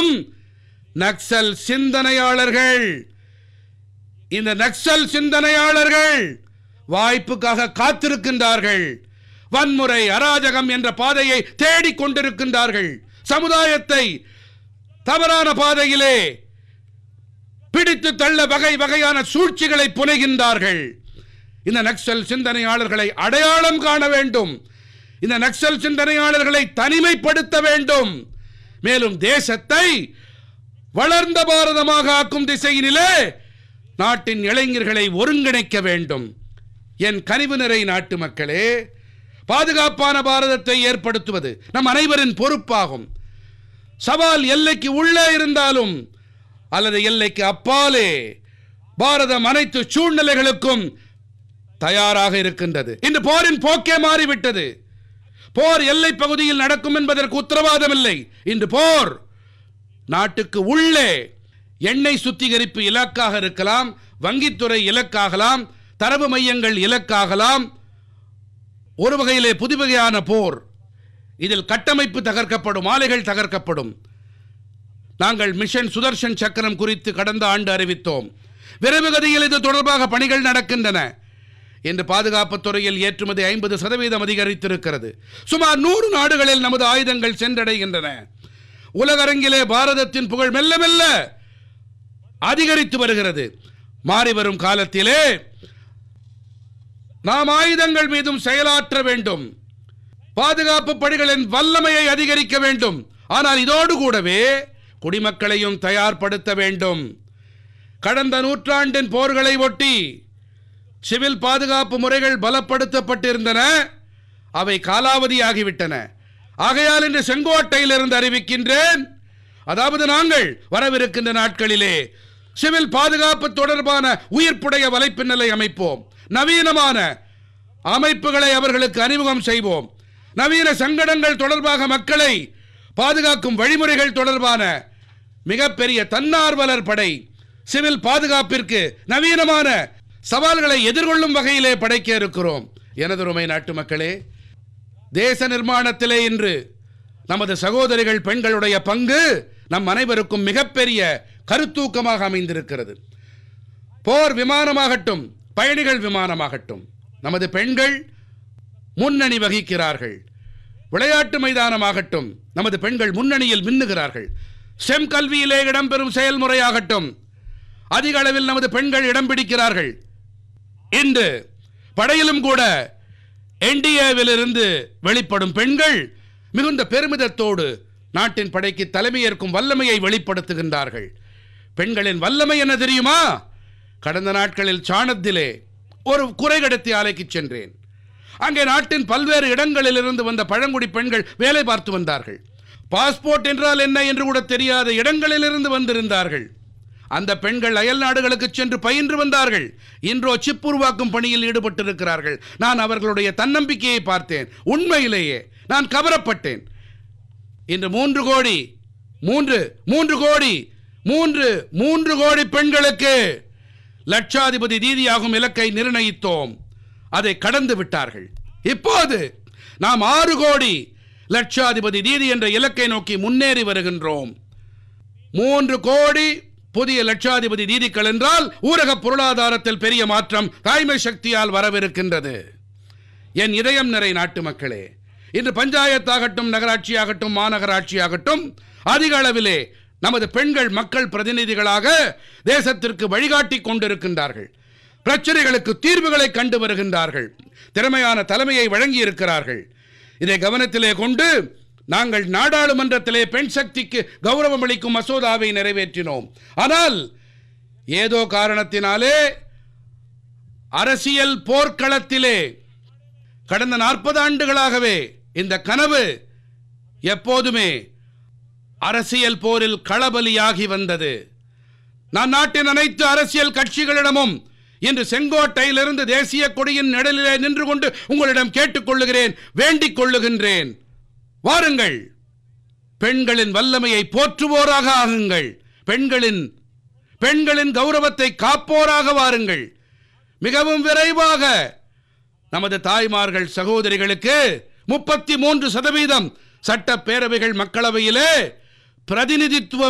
காரணம் நக்சல் சிந்தனையாளர்கள். இந்த நக்சல் சிந்தனையாளர்கள் வாய்ப்புக்காக காத்திருக்கின்றார்கள். வன்முறை அராஜகம் என்ற பாதையை தேடிக் கொண்டிருக்கின்றார்கள். சமுதாயத்தை தவறான பாதையிலே பிடித்து தள்ள வகை வகையான சூழ்ச்சிகளை புனைகின்றார்கள். இந்த நக்சல் சிந்தனையாளர்களை அடையாளம் காண வேண்டும். இந்த நக்சல் சிந்தனையாளர்களை தனிமைப்படுத்த வேண்டும். மேலும் தேசத்தை வளர்ந்த பாரதமாக ஆக்கும் திசையினிலே நாட்டின் இளைஞர்களை ஒருங்கிணைக்க வேண்டும். என் கனிவு நிறை நாட்டு மக்களே, பாதுகாப்பான பாரதத்தை ஏற்படுத்துவது நம் அனைவரின் பொறுப்பாகும். சவால் எல்லைக்கு உள்ளே இருந்தாலும் அல்லது எல்லைக்கு அப்பாலே பாரதம் அனைத்து சூழ்நிலைகளுக்கும் தயாராக இருக்கின்றது. இன்று போரின் போக்கே மாறிவிட்டது. போர் எல்லை பகுதியில் நடக்கும் என்பதற்கு உத்தரவாதம் இல்லை. இன்று போர் நாட்டுக்கு உள்ளே எண்ணெய் சுத்திகரிப்பு இலக்காக இருக்கலாம், வங்கித்துறை இலக்காகலாம், தரவு மையங்கள் இலக்காகலாம். ஒரு வகையிலே புதுவகையான போர். இதில் கட்டமைப்பு தகர்க்கப்படும், ஆலைகள் தகர்க்கப்படும். நாங்கள் மிஷன் சுதர்ஷன் சக்கரம் குறித்து கடந்த ஆண்டு அறிவித்தோம். விரைவு கதியில் இது தொடர்பாக பணிகள் நடக்கின்றன. இன்று பாதுகாப்புத் துறையில் ஏற்றுமதி 50% அதிகரித்திருக்கிறது. சுமார் 100 நாடுகளில் நமது ஆயுதங்கள் சென்றடைகின்றன. உலகரங்கிலே பாரதத்தின் புகழ் மெல்ல மெல்ல அதிகரித்து வருகிறது. மாறிவரும் காலத்திலே நாம் ஆயுதங்கள் மீதும் செயலாற்ற வேண்டும். பாதுகாப்பு படைகளின் வல்லமையை அதிகரிக்க வேண்டும். ஆனால் இதோடு கூடவே குடிமக்களையும் தயார்படுத்த வேண்டும். கடந்த நூற்றாண்டின் போர்களை ஒட்டி சிவில் பாதுகாப்பு முறைகள் பலப்படுத்தப்பட்டிருந்தன. அவை காலாவதியாகிவிட்டன. ஆகையால் இன்று செங்கோட்டையிலிருந்து அறிவிக்கின்றேன், அதாவது நாங்கள் வரவிருக்கின்ற நாட்களிலே சிவில் பாதுகாப்பு தொடர்பான உயிர்ப்புடைய வலைப்பின்னலை அமைப்போம். நவீனமான அமைப்புகளை அவர்களுக்கு அறிமுகம் செய்வோம். நவீன சங்கடங்கள் தொடர்பாக மக்களை பாதுகாக்கும் வழிமுறைகள் தொடர்பான மிகப்பெரிய தன்னார்வலர் படை சிவில் பாதுகாப்பிற்கு நவீனமான சவால்களை எதிர்கொள்ளும் வகையிலே படைக்க இருக்கிறோம். எனதருமை நாட்டு மக்களே, தேச நிர்மாணத்திலே இன்று நமது சகோதரிகள் பெண்களுடைய பங்கு நம் அனைவருக்கும் மிகப்பெரிய கருத்தூக்கமாக அமைந்திருக்கிறது. போர் விமானமாகட்டும், பயணிகள் விமானமாகட்டும், நமது பெண்கள் முன்னணி வகிக்கிறார்கள். விளையாட்டு மைதானமாகட்டும், நமது பெண்கள் முன்னணியில் மின்னுகிறார்கள். செம் கல்வியிலே இடம்பெறும் செயல்முறையாகட்டும், அதிக அளவில் நமது பெண்கள் இடம் பிடிக்கிறார்கள். இன்று படையிலும் கூட என்டிஏவில் இருந்து வெளிப்படும் பெண்கள் மிகுந்த பெருமிதத்தோடு நாட்டின் படைக்கு தலைமையேற்கும் வல்லமையை வெளிப்படுத்துகின்றார்கள். பெண்களின் வல்லமை என்ன தெரியுமா? கடந்த நாட்களில் சாணத்திலே ஒரு குறைகடத்தி ஆலைக்கு சென்றேன். அங்கே நாட்டின் பல்வேறு இடங்களில் இருந்து வந்த பழங்குடி பெண்கள் வேலை பார்த்து வந்தார்கள். பாஸ்போர்ட் என்றால் என்ன என்று கூட தெரியாத இடங்களில் இருந்து வந்திருந்தார்கள். அந்த பெண்கள் அயல் நாடுகளுக்கு சென்று பயின்று வந்தார்கள். இன்றோ சிப் உருவாக்கும் பணியில் ஈடுபட்டிருக்கிறார்கள். நான் அவர்களுடைய தன்னம்பிக்கையை பார்த்தேன். உண்மையிலேயே நான் கவரப்பட்டேன். இன்று 3 கோடி பெண்களுக்கு லட்சாதிபதி தீதியாகும் இலக்கை நிர்ணயித்தோம். அதை கடந்து விட்டார்கள். இப்போது நாம் 6 கோடி லட்சாதிபதி தீதி என்ற இலக்கை நோக்கி முன்னேறி வருகின்றோம். 3 கோடி புதிய லட்சாதிபதி தீதிகள் என்றால் ஊரக பொருளாதாரத்தில் பெரிய மாற்றம் தாய்மை சக்தியால் வரவிருக்கின்றது. என் இதயம் நிறை நாட்டு மக்களே, இன்று பஞ்சாயத்தாகட்டும், நகராட்சியாகட்டும், மாநகராட்சியாகட்டும், அதிக அளவிலே நமது பெண்கள் மக்கள் பிரதிநிதிகளாக தேசத்திற்கு வழிகாட்டி கொண்டிருக்கின்றார்கள். பிரச்சனைகளுக்கு தீர்வுகளை கண்டு வருகின்றார்கள். திறமையான தலைமையை வழங்கி இருக்கிறார்கள். இதை கவனத்திலே கொண்டு நாங்கள் நாடாளுமன்றத்திலே பெண் சக்திக்கு கௌரவம் அளிக்கும் மசோதாவை நிறைவேற்றினோம். ஆனால் ஏதோ காரணத்தினாலே அரசியல் போர்க்களத்திலே கடந்த 40 ஆண்டுகளாகவே இந்த கனவு எப்போதுமே அரசியல் போரில் களபலியாகி வந்தது. நான் நாட்டின் அனைத்து அரசியல் கட்சிகளிடமும் இன்று செங்கோட்டையிலிருந்து தேசிய கொடியின் நிழலிலே நின்று கொண்டு உங்களிடம் கேட்டுக்கொள்ளுகிறேன், வேண்டிக் கொள்ளுகின்றேன். வாருங்கள், பெண்களின் வல்லமையை போற்றுவோராக ஆகுங்கள். பெண்களின் கௌரவத்தை காப்போராக வாருங்கள். மிகவும் விரைவாக நமது தாய்மார்கள் சகோதரிகளுக்கு 33% சட்டப்பேரவைகள் மக்களவையிலே பிரதிநிதித்துவம்